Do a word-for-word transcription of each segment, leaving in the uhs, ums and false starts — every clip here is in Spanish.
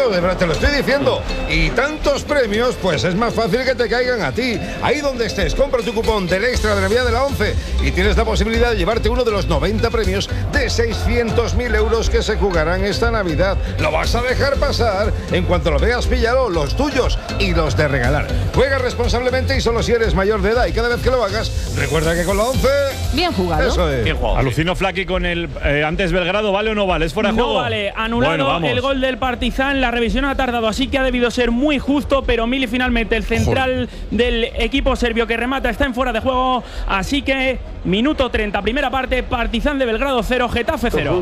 sorteo, de verdad te lo estoy diciendo. Y tantos premios, pues es más fácil que te caigan a ti. Ahí donde estés, compra tu cupón del extra de Navidad de la once y tienes la posibilidad de llevarte uno de los noventa premios de seiscientos mil euros que se jugarán esta Navidad. Lo vas a dejar pasar. En cuanto lo veas, píllalo, los tuyos y los de regalar. Juega responsablemente y solo si eres mayor de edad. Y cada vez que lo hagas, recuerda que con la once… Bien jugado. Eso es. Bien jugado. Alucino Flaky con el eh, antes Belgrado, ¿vale o no vale? ¿Es fuera de no juego? No vale, anulado bueno, el gol del Partizan, la revisión ha tardado, así que ha debido ser muy justo, pero Mili finalmente, el central Joder. del equipo serbio que remata, está en fuera de juego, así que minuto treinta, primera parte, Partizan de Belgrado cero, Getafe cero.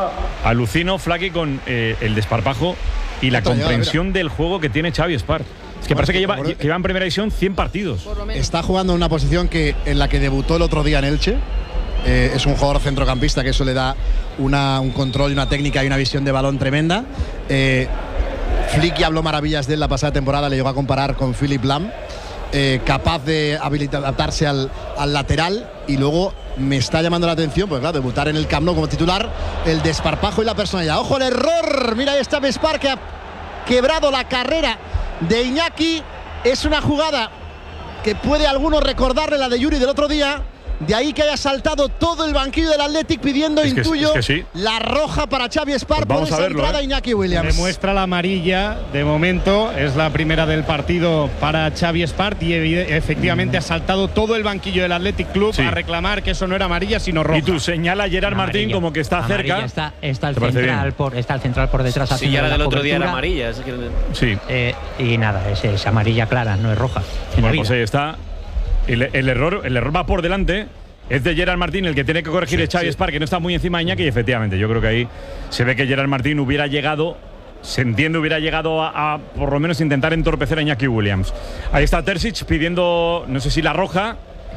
Alucino Flaky con eh, el desparpajo y la comprensión del juego que tiene Xavi Espart. Es que parece que lleva, que lleva en primera división cien partidos. Está jugando en una posición que en la que debutó el otro día en Elche. Eh, es un jugador centrocampista que eso le da una, un control y una técnica y una visión de balón tremenda. Eh, Flick habló maravillas de él la pasada temporada, le llegó a comparar con Philipp Lahm, eh, capaz de adaptarse al, al lateral. Y luego me está llamando la atención, pues claro, debutar en el Camp Nou como titular, el desparpajo y la personalidad. ¡Ojo el error! Mira, ahí está Bespar, que ha quebrado la carrera de Iñaki. Es una jugada que puede alguno recordarle la de Yuri del otro día. De ahí que haya saltado todo el banquillo del Athletic pidiendo, es que, intuyo, es que sí. la roja para Xavi Espart pues por esa verlo, entrada ¿eh? Iñaki Williams. Demuestra la amarilla de momento, es la primera del partido para Xavi Espart y efectivamente ha saltado todo el banquillo del Athletic Club sí. a reclamar que eso no era amarilla sino roja. Y tú señala a Gerard amarilla. Martín como que está amarilla cerca. Está, está, el central por, está el central por detrás. Sí, ya la del otro día era amarilla. Es que… Sí. Eh, y nada, es, es amarilla clara, no es roja. Bueno, pues ahí está. El, el, error, el error va por delante. Es de Gerard Martín el que tiene que corregir sí, el Xavi sí. Espart, que no está muy encima de Iñaki, y efectivamente, yo creo que ahí se ve que Gerard Martín hubiera llegado, se entiende, hubiera llegado a, a por lo menos intentar entorpecer a Iñaki Williams. Ahí está Terzic pidiendo, no sé si la roja,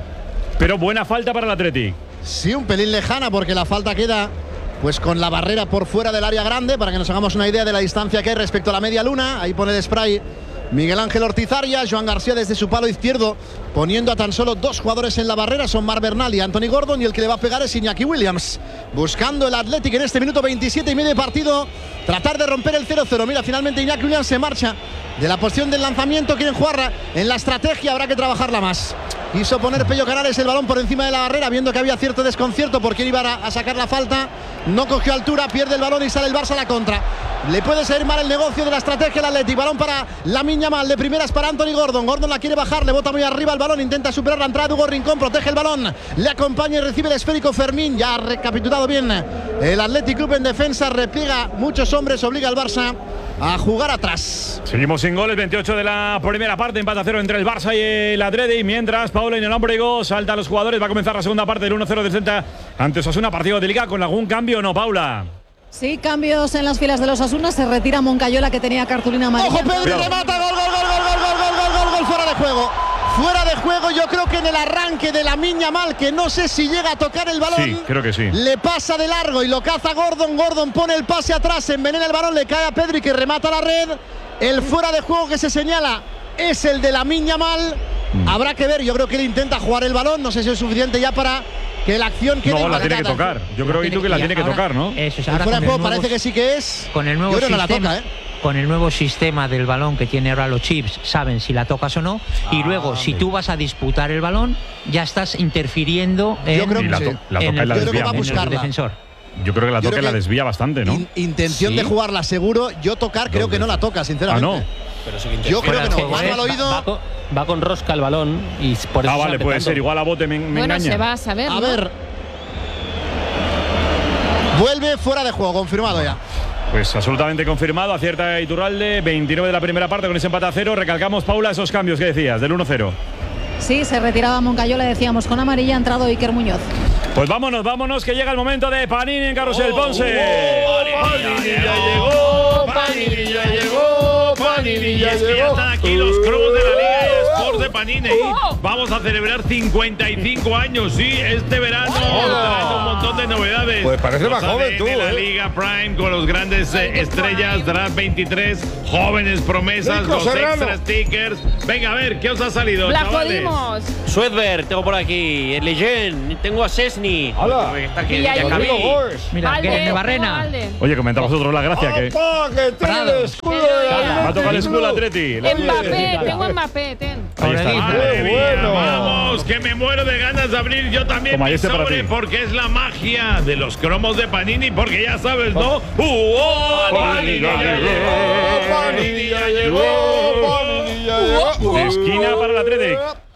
pero buena falta para el Athletic. Sí, un pelín lejana porque la falta queda pues con la barrera por fuera del área grande, para que nos hagamos una idea de la distancia que hay respecto a la media luna. Ahí pone el spray Miguel Ángel Ortiz Arias, Joan García desde su palo izquierdo, poniendo a tan solo dos jugadores en la barrera, son Marc Bernal y Anthony Gordon, y el que le va a pegar es Iñaki Williams. Buscando el Athletic en este minuto veintisiete y medio de partido, tratar de romper el cero cero. Mira, finalmente Iñaki Williams se marcha de la posición del lanzamiento, quieren jugarla en la estrategia, habrá que trabajarla más. Quiso poner Pello Canales el balón por encima de la barrera, viendo que había cierto desconcierto porque iba a, a sacar la falta, no cogió altura, pierde el balón y sale el Barça a la contra. Le puede salir mal el negocio de la estrategia del Athletic. Balón para Lamine Yamal, de primeras para Anthony Gordon. Gordon la quiere bajar, le bota muy arriba el balón, intenta superar la entrada de Hugo Rincón, protege el balón, le acompaña y recibe el esférico Fermín. Ya ha recapitulado bien el Athletic Club en defensa, repliega muchos hombres, obliga al Barça a jugar atrás. Seguimos sin goles, veintiocho de la primera parte, empate a cero entre el Barça y el Athletic, y mientras Paula y el Ombrigo salta a los jugadores, va a comenzar la segunda parte del uno cero del Celta ante Osasuna, partido de liga con algún cambio o no, Paula. Sí, cambios en las filas de los Osasuna, se retira Moncayola que tenía cartulina amarilla. ¡Ojo, Pedri, remata! ¡Gol, gol, gol, gol, gol, gol, gol, gol, gol! Fuera de juego. Fuera de juego, yo creo que en el arranque de Lamine Yamal, que no sé si llega a tocar el balón. Sí, creo que sí. Le pasa de largo y lo caza Gordon. Gordon pone el pase atrás, envenena el balón, le cae a Pedri que remata la red. El fuera de juego que se señala es el de Lamine Yamal. Mm. Habrá que ver, yo creo que él intenta jugar el balón, no sé si es suficiente ya para que la acción quede. No, la tiene que tocar. Yo creo que tú que la tiene que tocar, ¿no? Eso es, ahora fuera de juego parece que sí que es. Con el nuevo yo creo sistema, que no la toca, ¿eh? Con el nuevo sistema del balón que tiene ahora los chips, saben si la tocas o no. Ah, y luego, si tú vas a disputar el balón, ya estás interfiriendo en, yo creo que la, to la toca en el, el, la desvía, en el defensor. Yo creo que la toca y la desvía bastante, ¿no? In intención ¿Sí? de jugarla seguro. Yo tocar creo que no la toca, sinceramente. Ah, no. Pero sí que yo creo que no. Mano al oído. Va, va, con, va con rosca el balón y por eso. Ah, vale, puede ser. Igual a bote me, me bueno, engaña. se va a saber. A ¿no? ver. Vuelve fuera de juego, confirmado ya. Pues absolutamente confirmado, acierta Iturralde, veintinueve de la primera parte con ese empate a cero. Recalcamos, Paula, esos cambios que decías, del uno cero. Sí, se retiraba Moncayola, decíamos, con amarilla, ha entrado Iker Muñoz. Pues vámonos, vámonos, que llega el momento de Panini en Carrusel. Oh, Ponce. Oh, Panini ya llegó, Panini ya llegó, Panini ya llegó. Ya están aquí los cromos de la Liga eSports de Panini. Vamos a celebrar cincuenta y cinco años, sí, este verano. Traemos un montón de novedades. Pues parece más joven tú, de la ¿eh? Liga Prime con los grandes eh, estrellas, Draft veintitrés, jóvenes promesas, Nico los Serrano. extra stickers. Venga, a ver, ¿qué os ha salido, ¡La chavales? jodimos! Swedberg, tengo por aquí. El Legend, tengo a Cesny. ¡Hala! Está aquí, Y ya ahí- cabí. Valde, Mira, que de tengo Barrena. Valde. Oye, comentamos vosotros la gracia que. ¡Opa, que tienes, Prados. culo! Va a tocar el escudo Atleti. Mbappé, tengo Mbappé, ten. Madre mía, vamos, que me muero de ganas de abrir yo también Toma, mi este para sobre ti. porque es la magia de los cromos de Panini, porque ya sabes, ¿no? ¡Uh! ¡Oh! ¡Panini ya llegó! ¡Panini ya llegó! Esquina para el Athletic.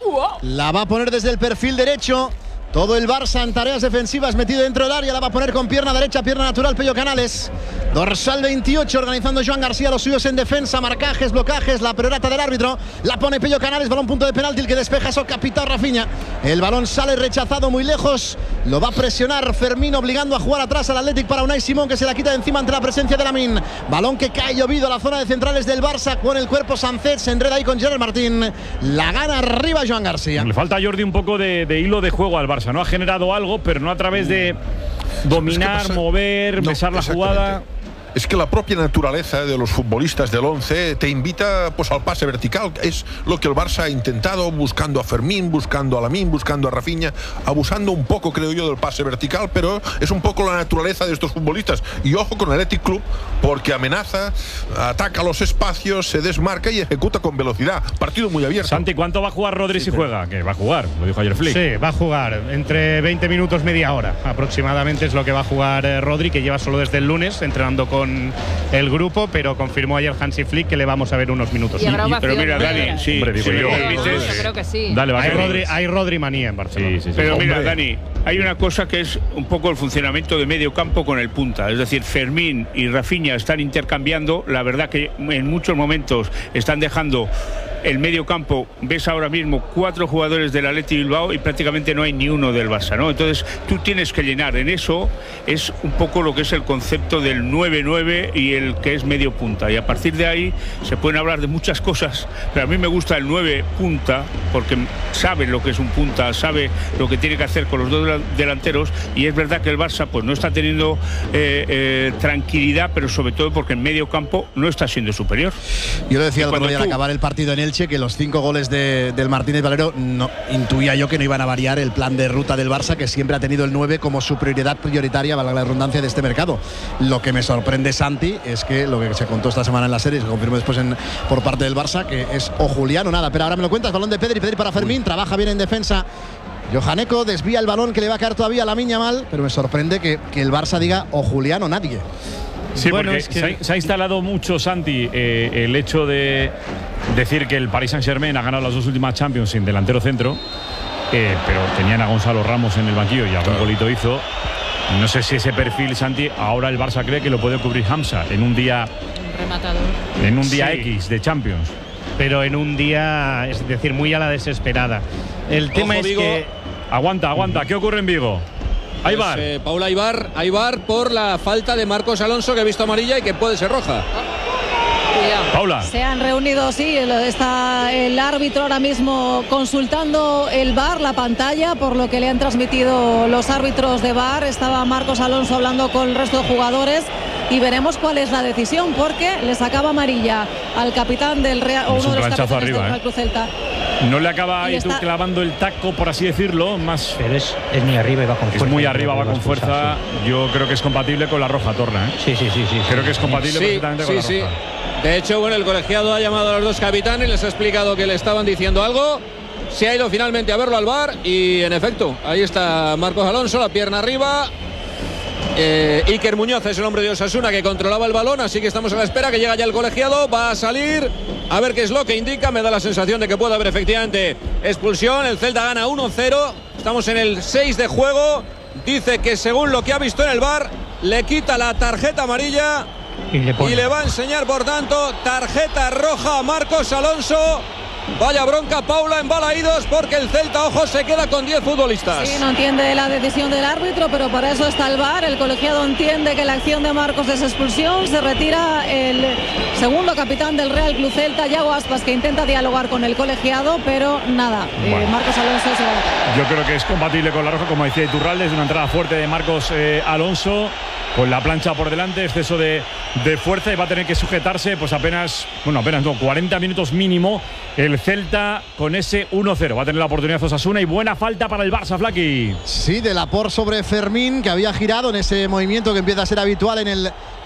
La va a poner desde el perfil derecho. Todo el Barça en tareas defensivas metido dentro del área. La va a poner con pierna derecha, pierna natural, Pello Canales. Dorsal veintiocho organizando Joan García, los suyos en defensa, marcajes, blocajes, la perorata del árbitro. La pone Pello Canales, balón punto de penalti, el que despeja es Capitao Rafinha. El balón sale rechazado muy lejos. Lo va a presionar Fermín, obligando a jugar atrás al Athletic para Unai Simón, que se la quita de encima ante la presencia de Lamine. Balón que cae llovido a la zona de centrales del Barça con el cuerpo Sancet. Se enreda ahí con Gerard Martín. La gana arriba Joan García. Le falta a Jordi un poco de, de hilo de juego al Barça, ¿no? Ha generado algo, pero no a través de dominar, pasa? mover, No, besar la exactamente. jugada. Es que la propia naturaleza de los futbolistas del once te invita pues al pase vertical. Es lo que el Barça ha intentado, buscando a Fermín, buscando a Lamine, buscando a Rafinha, abusando un poco, creo yo, del pase vertical, pero es un poco la naturaleza de estos futbolistas. Y ojo con el Athletic Club, porque amenaza, ataca los espacios, se desmarca y ejecuta con velocidad. Partido muy abierto. Santi, ¿cuánto va a jugar Rodri si juega? Que va a jugar, lo dijo ayer Flick. Sí, va a jugar entre veinte minutos, media hora aproximadamente es lo que va a jugar eh, Rodri, que lleva solo desde el lunes entrenando con el grupo, pero confirmó ayer Hansi Flick que le vamos a ver unos minutos. Y habrá Pero mira, ovación, Dani, ¿no? sí, Hombre, digo si me yo. permites, Yo creo que sí. Dale, va Hay que Rodri, hay Rodri manía en Barcelona. Sí, sí, sí. Pero mira, Hombre. Dani, hay una cosa que es un poco el funcionamiento de medio campo con el punta. Es decir, Fermín y Rafinha están intercambiando. La verdad que en muchos momentos están dejando el medio campo. Ves ahora mismo cuatro jugadores del Athletic Bilbao y prácticamente no hay ni uno del Barça, ¿no? Entonces tú tienes que llenar. En eso es un poco lo que es el concepto del nueve nueve y el que es medio punta. Y a partir de ahí se pueden hablar de muchas cosas, pero a mí me gusta el nueve punta porque sabe lo que es un punta, sabe lo que tiene que hacer con los dos delanteros, y es verdad que el Barça pues no está teniendo eh, eh, tranquilidad, pero sobre todo porque en medio campo no está siendo superior. Yo lo decía el otro cuando día al tú- acabar el partido en Elche, que los cinco goles de, del Martínez Valero, no, intuía yo que no iban a variar el plan de ruta del Barça, que siempre ha tenido el nueve como su prioridad prioritaria, valga la redundancia, de este mercado. Lo que me sorprende, Santi, es que lo que se contó esta semana en la serie, se confirmó después en, por parte del Barça, que es o Julián o nada. Pero ahora me lo cuentas, balón de Pedri, Pedri para Fermín, trabaja bien en defensa. Johaneco desvía el balón que le va a caer todavía a Lamine Yamal, pero me sorprende que, que el Barça diga o Julián o nadie. Sí, Bueno, porque es que- se, ha, se ha instalado mucho, Santi, eh, el hecho de decir que el Paris Saint-Germain ha ganado las dos últimas Champions sin delantero centro, eh, pero tenían a Gonzalo Ramos en el banquillo y algún golito hizo. No sé si ese perfil, Santi, ahora el Barça cree que lo puede cubrir Hamza en un día, Rematador. en un día Sí. X de Champions. Pero en un día, es decir, muy a la desesperada. El tema Ojo, es Vigo. que Aguanta, aguanta. ¿Qué ocurre en Vigo? Ahí Pues, va. eh, Paula Aibar, Aibar por la falta de Marcos Alonso, que ha visto amarilla y que puede ser roja. Cuidado. Paula. Se han reunido, sí, el- está el árbitro ahora mismo consultando el V A R, la pantalla, por lo que le han transmitido los árbitros de V A R. Estaba Marcos Alonso hablando con el resto de jugadores y veremos cuál es la decisión, porque le sacaba amarilla al capitán del Real, o Es uno un de los planchazo capitanes arriba, del ¿eh? Real Cruz Celta. No le acaba Y ahí tú está- clavando el taco, por así decirlo, más. Pero es, es muy arriba y va con Es fuerza. muy Yo arriba, creo va que con expulsar, fuerza. Yo creo que es compatible con la roja Torna, ¿eh? Sí, sí, sí, sí. Creo que es compatible Sí, perfectamente con sí, la sí. roja. De hecho, bueno, el colegiado ha llamado a los dos capitanes, les ha explicado que le estaban diciendo algo. Se ha ido finalmente a verlo al V A R y, en efecto, ahí está Marcos Alonso, la pierna arriba. Eh, Iker Muñoz es el hombre de Osasuna que controlaba el balón, así que estamos a la espera que llega ya el colegiado. Va a salir a ver qué es lo que indica. Me da la sensación de que puede haber efectivamente expulsión. El Celta gana uno cero. Estamos en el seis de juego. Dice que según lo que ha visto en el V A R, le quita la tarjeta amarilla Y le pone. y le va a enseñar, por tanto, tarjeta roja a Marcos Alonso. Vaya bronca, Paula, en Balaídos, porque el Celta, ojo, se queda con diez futbolistas. Sí, no entiende la decisión del árbitro, pero para eso está el V A R. El colegiado entiende que la acción de Marcos es expulsión. Se retira el segundo capitán del Real Club Celta, Yago Aspas, que intenta dialogar con el colegiado, pero nada. Eh, Bueno. Marcos Alonso se va a la calle. Yo creo que es compatible con la roja, como decía Iturralde, es una entrada fuerte de Marcos eh, Alonso, con la plancha por delante, exceso de, de fuerza, y va a tener que sujetarse pues apenas, bueno, apenas no, cuarenta minutos mínimo el Celta con ese uno cero. Va a tener la oportunidad Osasuna y buena falta para el Barça, Flaki. Sí, de Laporte sobre Fermín, que había girado en ese movimiento que empieza a ser habitual en el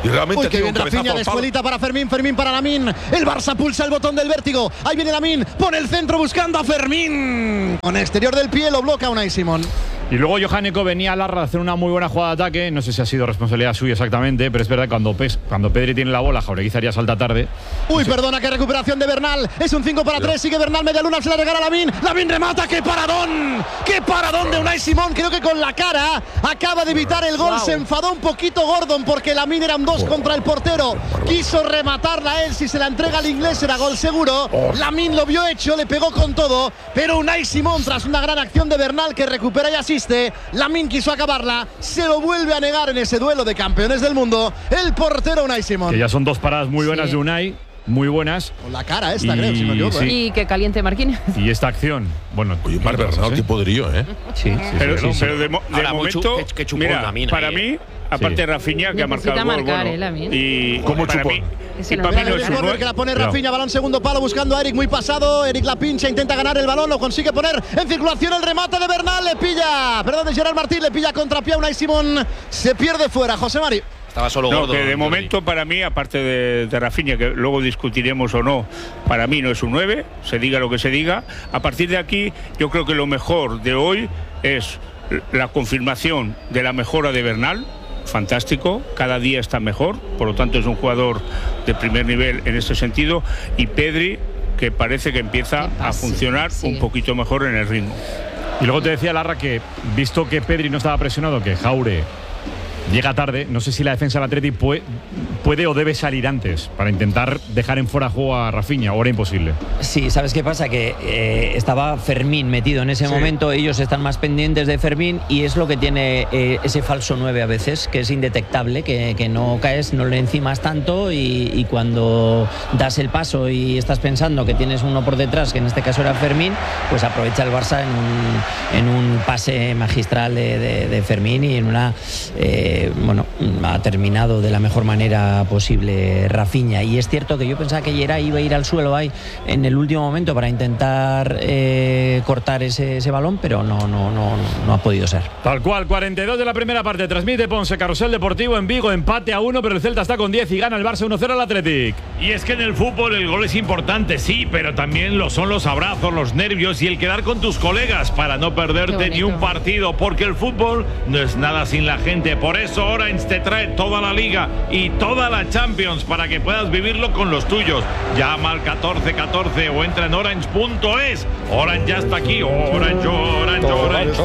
Y realmente Uy, ha qué tenido bien un cabezazo Rafinha, al la palo. escuelita para Fermín, Fermín para Lamín. El Barça pulsa el botón del vértigo. Ahí viene Lamín, pone el centro buscando a Fermín. Con exterior del pie lo bloquea Unai Simón. Y luego Johaneko venía a Larra a hacer una muy buena jugada de ataque. No sé si ha sido responsabilidad suya exactamente, pero es verdad que cuando, Pes, cuando Pedri tiene la bola, Jauregui haría salta tarde. Uy, perdona, qué recuperación de Bernal. Es un cinco para tres, sigue Bernal, media luna, se la regala Lamín. Lamín remata, qué paradón. Qué paradón de Unai Simón. Creo que con la cara acaba de evitar el gol. Wow. Se enfadó un poquito Gordon porque Lamín era un dos contra el portero. Quiso rematarla él, si se la entrega al inglés era gol seguro. Lamín lo vio hecho, le pegó con todo. Pero Unai Simón, tras una gran acción de Bernal que recupera y asiste, Lamín quiso acabarla, se lo vuelve a negar en ese duelo de campeones del mundo el portero Unai Simón. Que ya son dos paradas muy buenas Sí. de Unai, muy buenas. Con la cara esta, Y- creo, si no me equivoco. sí. ¿eh? Y que caliente Marquinhos. Y esta acción, bueno. Oye, Marc Bernal, qué poderío, ¿eh? Sí, Pero, sí, sí. pero de, mo- de Ahora, momento, mucho- qué- qué chupón mira, Lamine para ahí, mí, ¿eh? aparte Sí. de Rafinha, que ha Necesita marcado el gol, marcar, bueno, eh, Lamine. y ¿Cómo para chupón? mí, Ese y no para me mí no Mira es el un córner nueve. que la pone Cuidado. Rafinha, balón segundo palo buscando a Eric, muy pasado. Eric la pincha, intenta ganar el balón, lo consigue poner en circulación. El remate de Bernal, le pilla, perdón, de Gerard Martín, le pilla contra pie a Unai Simón, se pierde fuera. José Mari. Estaba solo No, gordo. que de Jordi. momento para mí, aparte de, de Rafinha, que luego discutiremos o no, para mí no es un nueve, se diga lo que se diga. A partir de aquí, yo creo que lo mejor de hoy es la confirmación de la mejora de Bernal. Fantástico, cada día está mejor, por lo tanto es un jugador de primer nivel en este sentido. Y Pedri, que parece que empieza Qué a pase, funcionar sí. un poquito mejor en el ritmo. Y luego te decía Larra que, visto que Pedri no estaba presionado, que Jaure llega tarde, no sé si la defensa del Atleti puede, puede o debe salir antes para intentar dejar en fuera de juego a Rafinha, o era imposible. Sí, ¿sabes qué pasa? Que eh, estaba Fermín metido en ese Sí. momento, ellos están más pendientes de Fermín y es lo que tiene eh, ese falso nueve a veces, que es indetectable, que, que no caes, no le encimas tanto y, y cuando das el paso y estás pensando que tienes uno por detrás, que en este caso era Fermín, pues aprovecha el Barça en un, en un pase magistral de, de- de Fermín y en una... eh, bueno, ha terminado de la mejor manera posible Rafinha. Y es cierto que yo pensaba que Gerard iba a ir al suelo ahí en el último momento para intentar eh, cortar ese, ese balón, pero no, no, no, no ha podido ser. Tal cual, cuarenta y dos de la primera parte. Transmite Ponce, Carrusel Deportivo en Vigo, empate a uno, pero el Celta está con diez y gana el Barça uno cero al Athletic. Y es que en el fútbol el gol es importante, sí, pero también lo son los abrazos, los nervios y el quedar con tus colegas para no perderte ni un partido, porque el fútbol no es nada sin la gente. Por eso Orange te trae toda la liga y toda la Champions para que puedas vivirlo con los tuyos. Llama al catorce catorce o entra en orange punto es. Orange ya está aquí. Orange, Orange, Orange.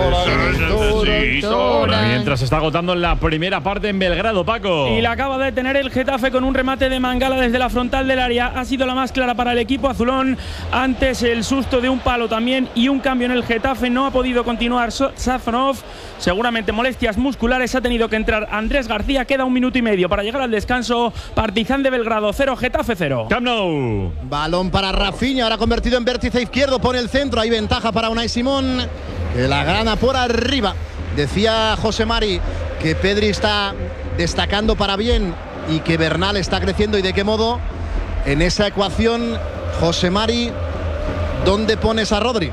Necesito Orange. Mientras se está agotando la primera parte en Belgrado, Paco. Y la acaba de tener el Getafe con un remate de Mangala desde la frontal del área. Ha sido la más clara para el equipo azulón. Antes el susto de un palo también y un cambio en el Getafe. No ha podido continuar Safronov. Seguramente molestias musculares. Ha tenido que entrar Andrés García. Queda un minuto y medio para llegar al descanso. Partizan de Belgrado cero, Getafe cero. Camp Nou. Balón para Rafinha, ahora convertido en vértice izquierdo, pone el centro, hay ventaja para Unai Simón, que la gana por arriba. Decía José Mari que Pedri está destacando para bien y que Bernal está creciendo, y de qué modo. En esa ecuación, José Mari, ¿dónde pones a Rodri?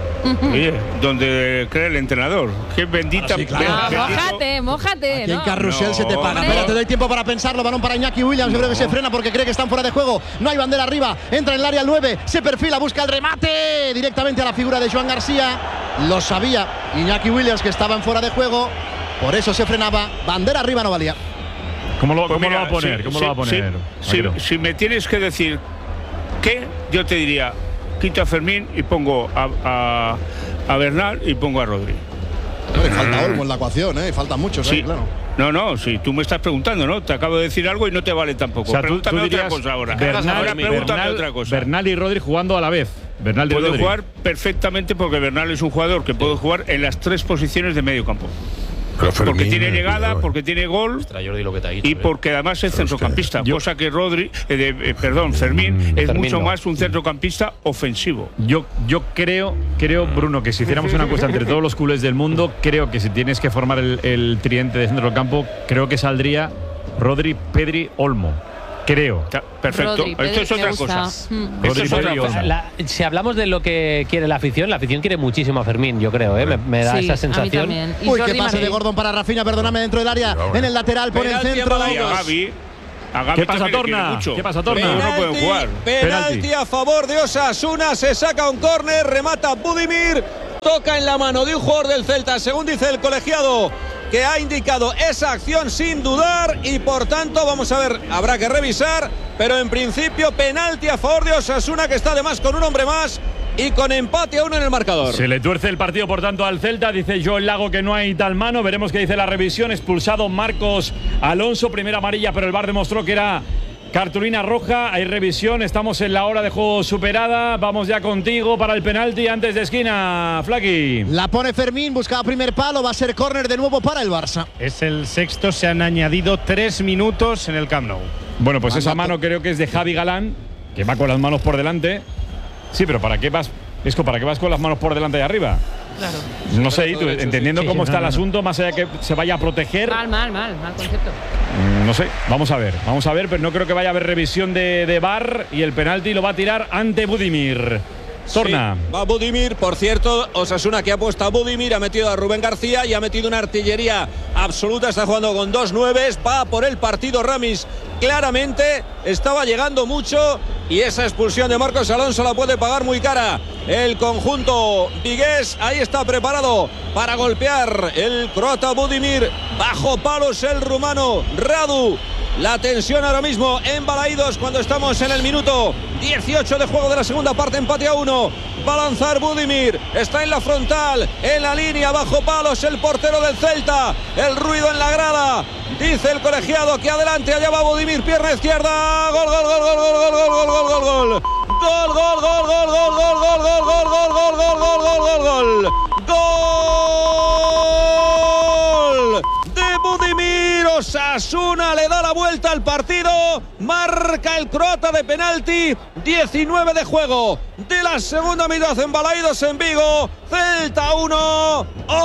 Oye, donde cree el entrenador. Qué bendita. sí, claro. Ah, bendito- mójate, mójate. Aquí en ¿no? Carrusel No, se te paga. hombre. Pero te doy tiempo para pensarlo. Balón para Iñaki Williams. Yo creo que se frena porque cree que están fuera de juego. No hay bandera arriba. Entra en el área el nueve. Se perfila, busca el remate directamente a la figura de Joan García. Lo sabía Iñaki Williams que estaban fuera de juego. Por eso se frenaba. Bandera arriba no valía. ¿Cómo lo, Pues cómo lo mira, va a poner? sí, ¿Cómo sí, lo va a poner? sí, Vaquero? si, si me tienes que decir qué, yo te diría: quito a Fermín y pongo a, a, a Bernal y pongo a Rodri. Le falta Olmo en la ecuación, ¿eh? Falta muchos, Sí. ¿eh? Claro. No, no, si tú me estás preguntando, ¿no? Te acabo de decir algo y no te vale tampoco. O sea, tú, pregúntame tú otra dirías cosa ahora. Bernal, ahora pregúntame Bernal, otra cosa. Bernal y Rodri jugando a la vez. Bernal y Puede Rodri. jugar perfectamente porque Bernal es un jugador que puede jugar en las tres posiciones de medio campo. Pero Porque Fermín, tiene eh, llegada, cuidado, eh. porque tiene gol Ostras, Jordi, lo que te ha dicho, y eh. porque además es centrocampista, cosa que Rodri, eh, de- eh, perdón, Fermín es Fermín mucho no. más un centrocampista ofensivo. Yo, yo creo, creo, Bruno, que si hiciéramos una encuesta entre todos los culés del mundo, creo que si tienes que formar el, el tridente de centro del campo, creo que saldría Rodri, Pedri, Olmo. Creo. Perfecto. Rodri, Pedri, Esto es me otra gusta. cosa. Mm. Esto Rodri, es otra Pedri, cosa. Olmo. La- si hablamos de lo que quiere la afición, la afición quiere muchísimo a Fermín, yo creo, ¿eh? me, me da Sí, esa a mí sensación. también. Y Uy, Jordi qué pase Martín. de Gordon para Rafinha, perdóname, dentro del área. En el lateral pone el Penalti a centro. Manolas. Y a Gavi, A Gavi ¿Qué pasa, también le quiere Torna? mucho. ¿Qué pasa, Torna? Pero no pueden jugar. Penalti a favor de Osasuna. Se saca un córner, remata Budimir. Toca en la mano de un jugador del Celta, según dice el colegiado, que ha indicado esa acción sin dudar y por tanto vamos a ver, habrá que revisar, pero en principio penalti a favor de Osasuna, que está además con un hombre más y con empate a uno en el marcador. Se le tuerce el partido, por tanto, al Celta. Dice Joel Lago que no hay tal mano. Veremos qué dice la revisión. Expulsado Marcos Alonso, primera amarilla, pero el V A R demostró que era cartulina roja. Hay revisión, estamos en la hora de juego superada. Vamos ya contigo para el penalti antes de esquina, Flaki. La pone Fermín, buscaba primer palo, va a ser córner de nuevo para el Barça. Es el sexto, se han añadido tres minutos en el Camp Nou. Bueno, pues esa mano creo que es de Javi Galán, que va con las manos por delante. Sí, pero ¿para qué vas, Esco, para qué vas con las manos por delante y arriba? Claro. No sé, tú, entendiendo sí, cómo sí, está no, el no, asunto, más allá que se vaya a proteger. Mal, mal, mal, mal concepto. Mm, No sé, vamos a ver, vamos a ver, pero no creo que vaya a haber revisión de, de V A R y el penalti lo va a tirar ante Budimir. Torna. Sí, va Budimir, por cierto, Osasuna que ha puesto a Budimir, ha metido a Rubén García y ha metido una artillería absoluta, está jugando con dos nueves, va por el partido Ramis, claramente estaba llegando mucho y esa expulsión de Marcos Alonso la puede pagar muy cara. El conjunto vigués, ahí está preparado para golpear el croata Budimir, bajo palos el rumano Radu. La tensión ahora mismo en Balaídos cuando estamos en el minuto dieciocho de juego de la segunda parte, empate a uno. Va a lanzar Budimir, está en la frontal, en la línea, bajo palos el portero del Celta. El ruido en la grada, dice el colegiado que adelante, allá va Budimir, pierna izquierda, gol, gol, gol, gol, gol, gol, gol, gol, gol, gol, gol. Gol, gol, gol, gol, gol, gol, gol, gol, gol, gol, gol, gol, gol, gol, gol. Gol de Budimir. Osasuna le da la vuelta al partido. Marca el croata de penalti. diecinueve de juego de la segunda mitad en Balaídos, en Vigo. Celta uno,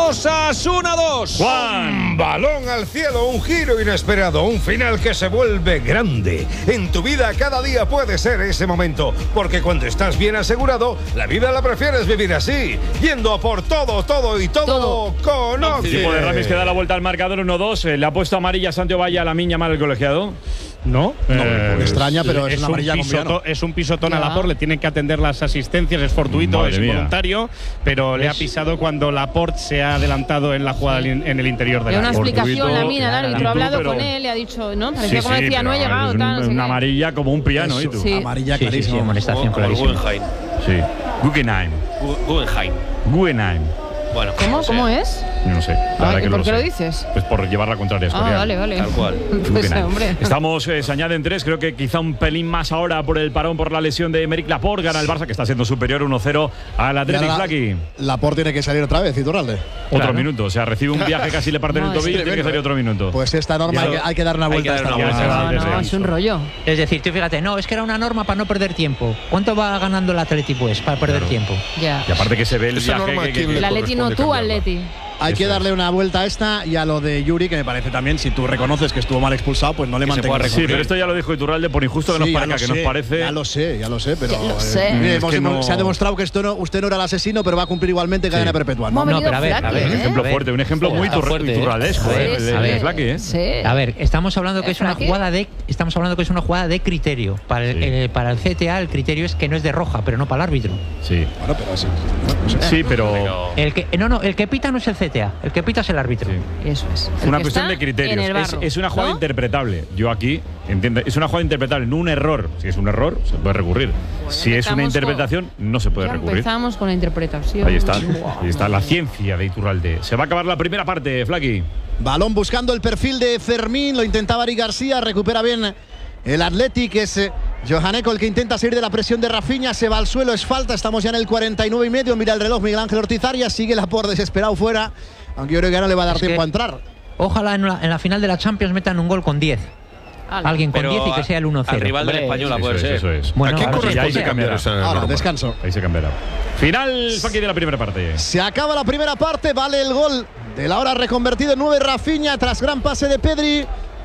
Osasuna dos. Juan, balón al cielo, un giro inesperado, un final que se vuelve grande. En tu vida cada día puede ser ese momento, porque cuando estás bien asegurado, la vida la prefieres vivir así, yendo a por todo, todo y todo, todo. Con El equipo de Ramis que da la vuelta al marcador uno dos. Eh, le ha puesto amarilla a Santiago Valle a la miña mal el colegiado. No, No, eh, extraña, pero es una un amarilla con pisoto- Viano. es un pisotón a Ya. Laporte, le tienen que atender las asistencias, es fortuito, Madre es mía. voluntario, pero le ha pisado cuando Laporte se ha adelantado en la jugada en en el interior del Hay una área. explicación, la Fortuito, mina, el claro, árbitro ha tú, hablado pero- con él, le ha dicho, ¿no? Parecía Sí, como sí, decía, no he pero llegado, es tal, no sé una qué. amarilla como un piano, ¿y tú? Sí. Amarilla Sí, sí, sí, clarísima. amonestación Como el clarísima. Guggenheim. Sí. Guggenheim. Gu- Guggenheim. Guggenheim. Bueno, ¿Cómo? o sea, ¿Cómo es? No sé. La Ah, verdad ¿y que por no qué sé. lo dices? Pues por llevar la contraria. Ah, vale, vale. Tal cual. Pues, Guggenheim. hombre. Estamos, eh, se añaden tres, creo que quizá un pelín más ahora por el parón por la lesión de Emerick Laporte. Gana el Barça, que está siendo superior uno cero al Athletic Flaki. Laporte tiene que salir otra vez, Iturralde. Otro Claro. minuto, o sea, recibe un viaje, casi le parten el No, es tobillo y tiene que salir otro minuto. Pues esta norma hay que, hay que dar una Hay que vuelta a dar esta una norma. vuelta. No, desde no, ahí. es un rollo. Es decir, tú fíjate, no, es que era una norma para no perder tiempo. ¿Cuánto va ganando el Atleti, pues, para perder tiempo? Ya. Y aparte que se ve el Esa viaje norma, que, ¿quién que- le El Atleti no, corresponde tú cambiarla? Atleti. Hay que darle una vuelta a esta y a lo de Yuri, que me parece también, si tú reconoces que estuvo mal expulsado, pues no le Que se pueda mantengas. Sí, pero esto ya lo dijo Iturralde, por injusto que nos Sí, ya parezca, lo que nos sé, parece. Ya lo sé, ya lo sé, pero. Ya lo eh, sé. mire, Es hemos- que no- Se ha demostrado que esto no, usted no era el asesino, pero va a cumplir igualmente cadena perpetua. ¿no? Hemos venido pero a ver, a Flaki, ver, Un ¿eh? ejemplo A ver. fuerte, un ejemplo muy Está iturra- fuerte, ¿eh? iturraldesco, Sí, ¿eh? El de- sí. el de Flaki, ¿eh? Sí. A ver, estamos hablando que ¿Eh, es una Flaki? jugada de estamos hablando que es una jugada de criterio. Para el, Sí. eh, para el C T A el criterio es que no es de roja, pero no para el árbitro. Sí. Bueno, pero sí. Sí, pero. Pero- El que no, no, el que pita no es el C T A, el que pita es el árbitro. Sí. Eso es. Es El una que cuestión está de criterios. en el Es, barro, es una jugada ¿no? interpretable. Yo aquí entiendo. Es una jugada interpretable, no un error. Si es un error, se puede recurrir. si es una empezamos interpretación, no se puede Ya recurrir. empezamos con la interpretación. Ahí está. Ahí está la ciencia de Iturralde. Se va a acabar la primera parte, Flaki. Balón buscando el perfil de Fermín, lo intentaba Ari García, recupera bien el Athletic, es eh, Johaneko el que intenta salir de la presión de Rafinha, se va al suelo, es falta, estamos ya en el cuarenta y nueve y medio, mira el reloj Miguel Ángel Ortiz Arias, sigue Laporte desesperado fuera, aunque yo creo que ya no le va a dar Es tiempo que- a entrar. Ojalá en la, en la final de la Champions metan un gol con diez. Ala. Alguien con Pero diez y que sea el uno cero. al rival del Hombre, española puede Eso es, ser. eso es. Bueno, ¿A quién ahora sí, corresponde ahí se cambiar cambiará. esa Ahora, norma? descanso. Ahí se cambiará. Final, Flaki, de la primera parte. Se acaba la primera parte, vale el gol de la hora reconvertido en nueve Rafinha tras gran pase de Pedri.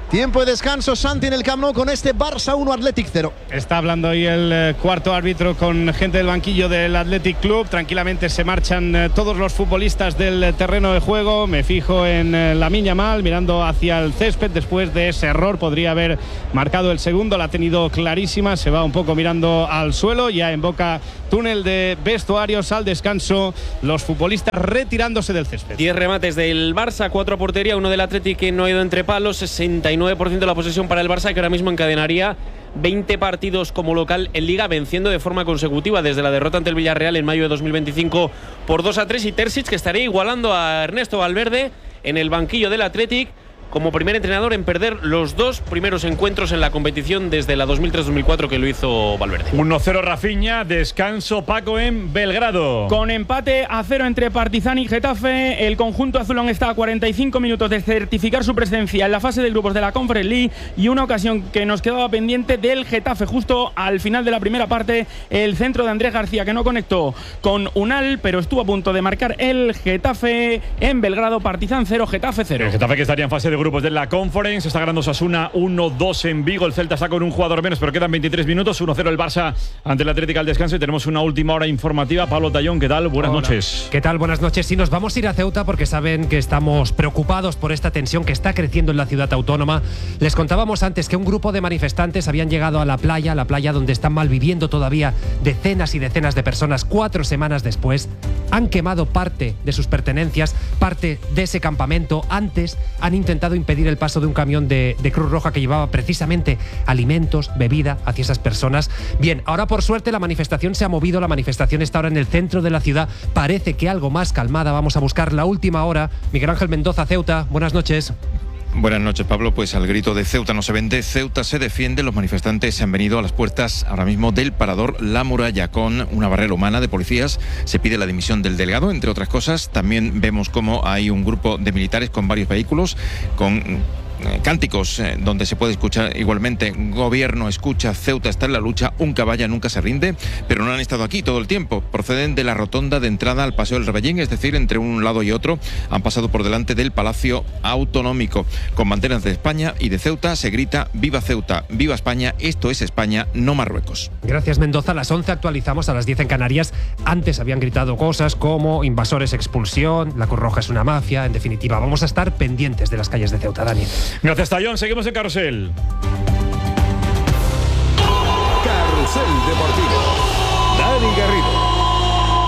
Tiempo de descanso, Santi, en el Camp Nou con este Barça uno, Athletic cero. Está hablando ahí el eh, cuarto árbitro con gente del banquillo del Athletic Club. Tranquilamente se marchan eh, todos los futbolistas del eh, terreno de juego. Me fijo en eh, Lamine Yamal mirando hacia el césped después de ese error. Podría haber marcado el segundo, la ha tenido clarísima. Se va un poco mirando al suelo. Ya en boca túnel de vestuarios al descanso. Los futbolistas retirándose del césped. diez remates del Barça, cuatro a portería, uno del Athletic que no ha ido entre palos, sesenta y nueve por ciento de la posesión para el Barça, que ahora mismo encadenaría veinte partidos como local en Liga, venciendo de forma consecutiva desde la derrota ante el Villarreal en mayo de dos mil veinticinco por dos a tres, y Terzic, que estaría igualando a Ernesto Valverde en el banquillo del Athletic como primer entrenador en perder los dos primeros encuentros en la competición desde la dos mil tres dos mil cuatro que lo hizo Valverde. uno cero Rafinha, descanso Paco en Belgrado. Con empate a cero entre Partizan y Getafe, el conjunto azulón está a cuarenta y cinco minutos de certificar su presencia en la fase de grupos de la Conference League, y una ocasión que nos quedaba pendiente del Getafe justo al final de la primera parte, el centro de Andrés García, que no conectó con Unal, pero estuvo a punto de marcar el Getafe en Belgrado. Partizan cero, Getafe cero. El Getafe, que estaría en fase de grupos de la Conference, está ganando Osasuna uno dos en Vigo. El Celta está con un jugador menos, pero quedan veintitrés minutos. uno cero el Barça ante el Atlético al descanso, y tenemos una última hora informativa. Pablo Tallón, ¿qué tal? Buenas Hola. noches. ¿Qué tal? Buenas noches. Sí, nos vamos a ir a Ceuta porque saben que estamos preocupados por esta tensión que está creciendo en la ciudad autónoma. Les contábamos antes que un grupo de manifestantes habían llegado a la playa, la playa donde están malviviendo todavía decenas y decenas de personas. Cuatro semanas después han quemado parte de sus pertenencias, parte de ese campamento. Antes han intentado impedir el paso de un camión de, de Cruz Roja que llevaba precisamente alimentos, bebida hacia esas personas. Bien, ahora por suerte la manifestación se ha movido, la manifestación está ahora en el centro de la ciudad, parece que algo más calmada. Vamos a buscar la última hora. Miguel Ángel Mendoza, Ceuta, buenas noches. Buenas noches, Pablo. Pues al grito de Ceuta no se vende, Ceuta se defiende. Los manifestantes se han venido a las puertas ahora mismo del parador La Muralla con una barrera humana de policías. Se pide la dimisión del delegado, entre otras cosas. También vemos cómo hay un grupo de militares con varios vehículos, con cánticos eh, donde se puede escuchar igualmente: gobierno escucha, Ceuta está en la lucha, un caballa nunca se rinde. Pero no han estado aquí todo el tiempo. Proceden de la rotonda de entrada al Paseo del Rebellín, es decir, entre un lado y otro. Han pasado por delante del Palacio Autonómico. Con banderas de España y de Ceuta se grita: viva Ceuta, viva España, esto es España, no Marruecos. Gracias, Mendoza. A las once actualizamos, a las diez en Canarias. Antes habían gritado cosas como invasores, expulsión, la Cruz Roja es una mafia. En definitiva, vamos a estar pendientes de las calles de Ceuta, Dani. Gracias, Tallón. Seguimos en Carrusel. Carrusel Deportivo. Dani Garrido.